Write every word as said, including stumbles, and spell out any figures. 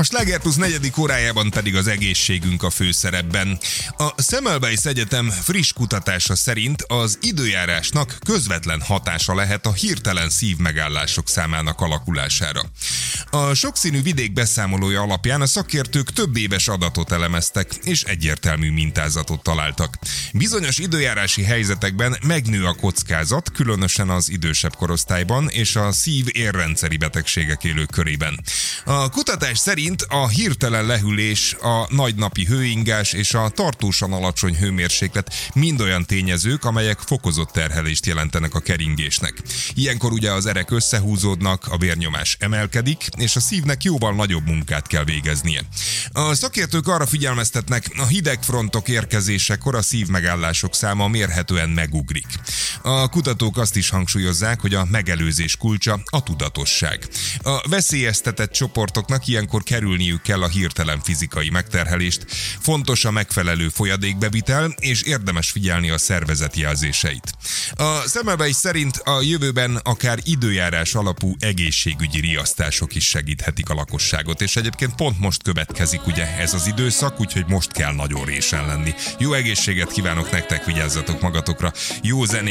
A Sláger Plus negyedik órájában pedig az egészségünk a főszerepben. A Semmelweis Egyetem friss kutatása szerint az időjárásnak közvetlen hatása lehet a hirtelen szívmegállások számának alakulására. A sokszínű vidék beszámolója alapján a szakértők több éves adatot elemeztek, és egyértelmű mintázatot találtak. Bizonyos időjárási helyzetekben megnő a kockázat, különösen az idősebb korosztályban és a szív-érrendszeri betegségek élők körében. A kutatás szerint a hirtelen lehűlés, a nagy napi hőingás és a tartósan alacsony hőmérséklet mind olyan tényezők, amelyek fokozott terhelést jelentenek a keringésnek. Ilyenkor ugye az erek összehúzódnak, a vérnyomás emelkedik, és a szívnek jóval nagyobb munkát kell végeznie. A szakértők arra figyelmeztetnek, a hidegfrontok érkezésekor a szívmegállások száma mérhetően megugrik. A kutatók azt is hangsúlyozzák, hogy a megelőzés kulcsa a tudatosság. A veszélyeztetett csoportoknak ilyenkor kerülniük kell a hirtelen fizikai megterhelést, fontos a megfelelő folyadékbevitel, és érdemes figyelni a szervezet jelzéseit. A Semmelweis szerint a jövőben akár időjárás alapú egészségügyi riasztások is segíthetik a lakosságot, és egyébként pont most következik ugye ez az időszak, úgyhogy most kell nagyon résen lenni. Jó egészséget kívánok nektek, vigyázzatok magatokra, jó zenét